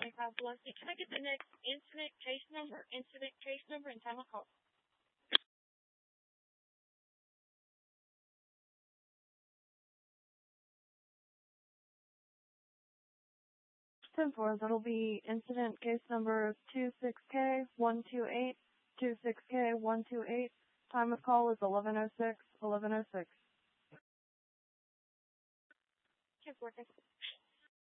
25 Biloxi. Can I get the next incident case number, and time of call? 10-4, that'll be incident case number 26K128, 26K128. Time of call is 11:06, 11:06. 10-4, thanks.